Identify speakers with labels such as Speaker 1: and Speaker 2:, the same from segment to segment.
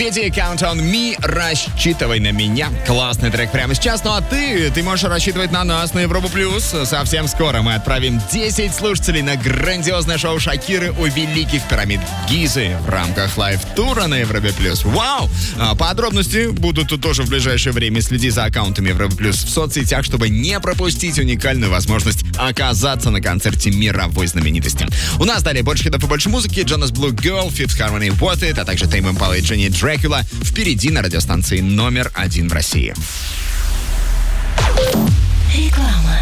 Speaker 1: Впереди Count on Me, рассчитывай на меня. Классный трек прямо сейчас. Ну а ты можешь рассчитывать на нас, на Европу Плюс. Совсем скоро мы отправим 10 слушателей на грандиозное шоу Шакиры у Великих Пирамид Гизы в рамках лайв-тура на Европе Плюс. Вау! Подробности будут тут тоже в ближайшее время. Следи за аккаунтами Европы Плюс в соцсетях, чтобы не пропустить уникальную возможность оказаться на концерте мировой знаменитости. У нас далее больше хитов и больше музыки. Jonas Blue Girl, Fifth Harmony, What It, а также Tame Impala и Jenny Dracula впереди на радиостанции номер 1 в России.
Speaker 2: Реклама.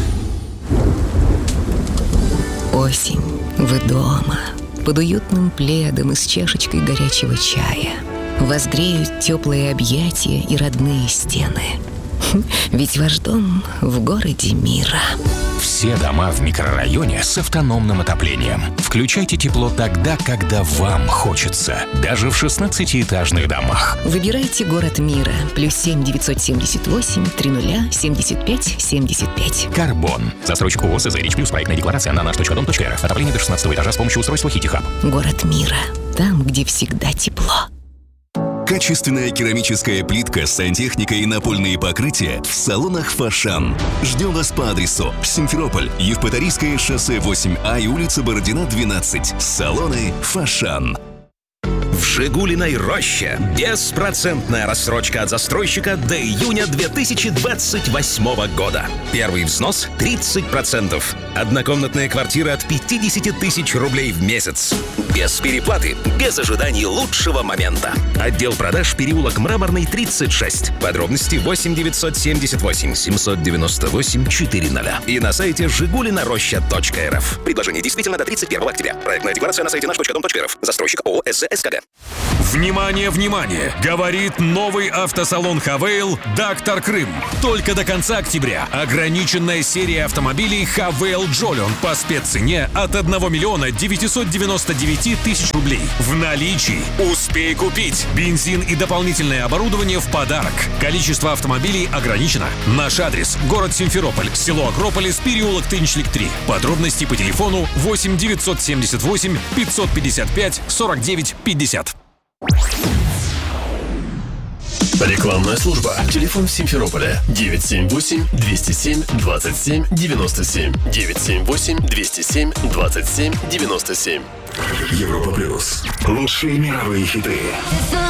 Speaker 2: Осень. Вы дома. Под уютным пледом и с чашечкой горячего чая. Вас греют теплые объятия и родные стены. Ведь ваш дом в городе мира.
Speaker 3: Все дома в микрорайоне с автономным отоплением. Включайте тепло тогда, когда вам хочется. Даже в 16-этажных домах.
Speaker 2: Выбирайте город мира. +7 978 300 75 75.
Speaker 3: Карбон. Застройщик ООО «СЗ Рич Плюс». Проектная декларация на nаш.дом.рф. Отопление до 16 этажа с помощью устройства Хити-Хаб.
Speaker 2: Город мира. Там, где всегда тепло.
Speaker 4: Качественная керамическая плитка, сантехника и напольные покрытия в салонах «Фошан». Ждем вас по адресу Симферополь, Евпаторийское шоссе 8А и улица Бородина, 12. Салоны «Фошан».
Speaker 5: В «Жигулиной роще» беспроцентная рассрочка от застройщика до июня 2028 года. Первый взнос 30%. Однокомнатная квартира от 50 тысяч рублей в месяц. Без переплаты, без ожиданий лучшего момента. Отдел продаж, переулок Мраморный, 36. Подробности 8 978 798 400. И на сайте жигулинароща.рф. Предложение действительно до 31 октября. Проектная декларация на сайте наш.дом.рф. Застройщик ООО «СЗ-СКГ».
Speaker 6: Внимание, внимание! Говорит новый автосалон «Хавейл» «Доктор Крым». Только до конца октября ограниченная серия автомобилей «Хавейл Джолион» по спеццене от 1 миллиона 999 тысяч рублей. В наличии. Успей купить. Бензин и дополнительное оборудование в подарок. Количество автомобилей ограничено. Наш адрес – город Симферополь, село Акрополис, переулок Тынчлик 3. Подробности по телефону 8 978 555 49 50.
Speaker 7: Рекламная служба. Телефон Симферополя 978-207-27-97. 978-207-27-97.
Speaker 4: Европа Плюс. Лучшие мировые хиты.